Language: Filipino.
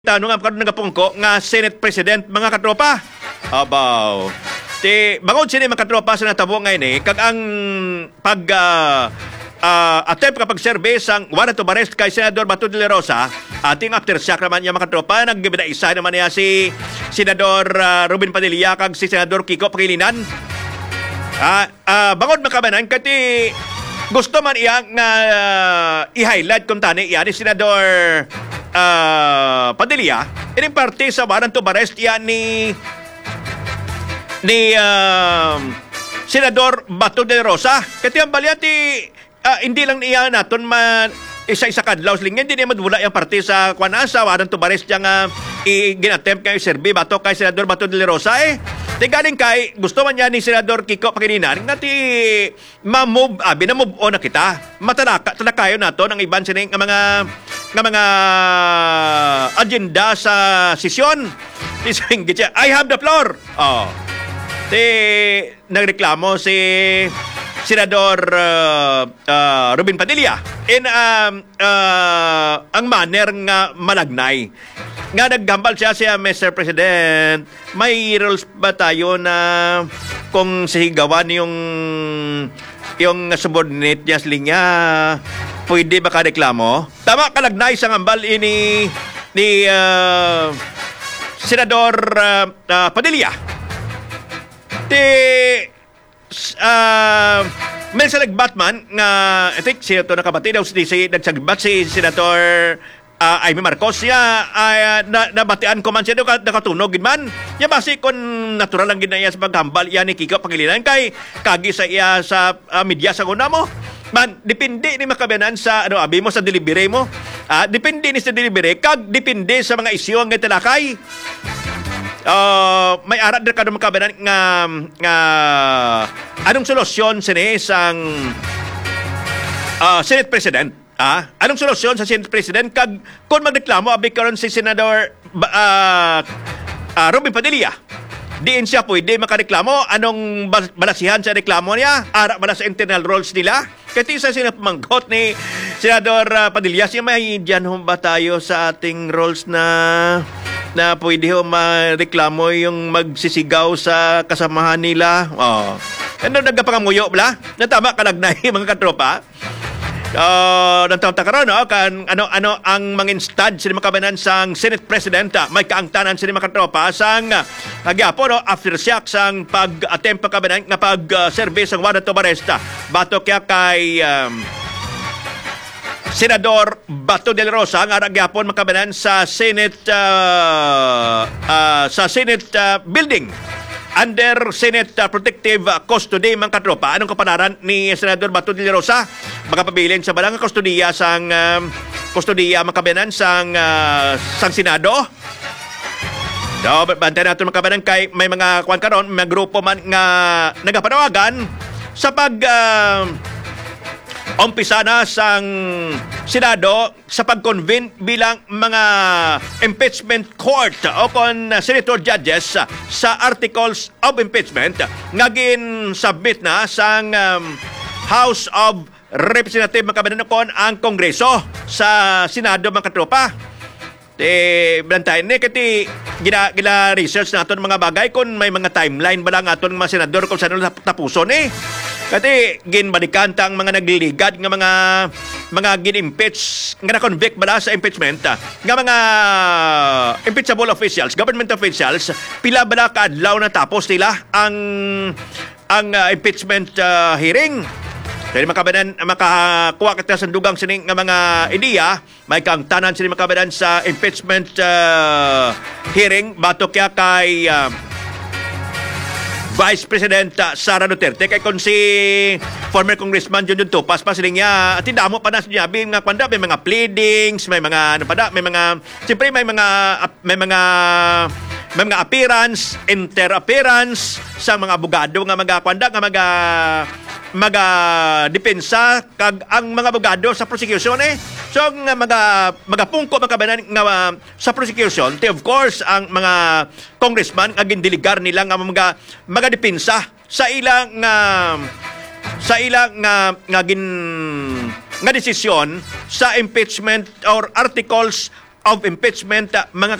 Tanong ang karon nagapungko nga Senate President mga katropa. Abaw. Ti bangod sini mga katropa sa natabo ngayon kag ang pag attempt kapag service ang warrant of arrest kay Senador Bato de la Rosa, ating aftershock naman niya mga katropa, nagbida-isa naman niya si Senador Robin Padilla kag si Senador Kiko Pangilinan. Bangod makabanan kati gusto man iya nga i-highlight kung tani iya ni Senador Padilla, ining parte sa warrant of arrest yan ni Senador Bato de la Rosa. Kati ang balyati, hindi lang niya naton man isa-isa kadlaw lingin, hindi niya madwala yung parte sa sa warrant of arrest niya nga ginatempt kayo serbi Bato kay Senador Bato de la Rosa Di galing kay gusto man niya ni Senador Kiko Pangilinan nga ti ma-move, binamove on na kita. Matalakayo nato ng iban sining nga mga agenda sa sesyon. I have the floor. Nagreklamo si Senador Robin Padilla in ang manner nga malagnay. Nga naggambal siya Mr. President, may rules ba tayo na kung sigawan yung subordinate niya sa linya, pwede ba ka-reklamo? Tama, kalagnay sa ngambal ni Senador Padilla. May sa nagbatman nga etik siya ito nakabati daw nagsagbat si Senator Amy Marcos niya nabatian ko man siya nakatunog man niya basi kung natural lang ginaya sa paghambal iya ni Kiko Pangilinan kay kagi sa iya sa media sa kuna mo man depende ni makabanan sa abi mo sa delivery mo depende ni sa delivery kag depende sa mga isyu nga talakay. May arat na kadong makabanan nga anong solusyon sang Senate President? Anong solusyon sa Senate President kag kung magreklamo abi karon si Senador Robin Padilla? Diin siya pwede makareklamo. Anong balasihan sa reklamo niya? Ara ba sa internal rules nila? Kasi sa sinapamanggot ni Senador Padilla, siya may dyan ba tayo sa ating rules na pwede mareklamo yung magsisigaw sa kasamahan nila? Ano nagkapangamuyo bala? Natama kalagnay mga katropa? Nantawta karon kan ano ang mga instad sila makabanan sang Senate President may kaangtanan sila makatropa sang nagyapo aftershock sang pag-attempt makabanan nga pag-service ang warrant of arrest bato kaya kay Senador Bato de la Rosa nga nagyapon makabanan sa Senate building under Senate Protective Custody mga katropa. Anong kapanaran ni Senador Bato de la Rosa? Makapabilin sa balang kustodiya sang kustodiya makabanan sang Senado. Bantay natin makabanan kay may mga kwan karon, may grupo man nga nagapanawagan sa pag umpisa na sang Senado sa pag-convene bilang mga impeachment court o kon senator judges sa articles of impeachment nga gin-submit na sang House of Representative makabanan kon ang Kongreso sa Senado mga katropa. Bantayan ni kati gila research naton mga bagay kung may mga timeline ba lang aton mga senador kung saan tapuson Kati ginbalikan tang mga nagliligad nga mga gin-impeach nga na-convict bala sa impeachment nga mga impeachable officials, government officials, pila bala kaadlaw na tapos nila ang impeachment hearing. Dahil makakuha kita sa dugang sining nga mga ideya, may kaangtanan sila makabanan sa impeachment hearing bato kaya kay Vice President Sara Duterte kay kon si former Congressman Junjun Topas pa siling niya at damo pa na siya nga kwanda may mga pleadings, may mga siyempre may mga appearance, inter-appearance sa mga abogado nga mga depensa kag ang mga abogado sa prosecution So nga magapungko makabanan nga sa prosecution, of course ang mga congressman nga gindiligar nila nga mga depensa sa ilang nga desisyon sa impeachment or articles of Impeachment mga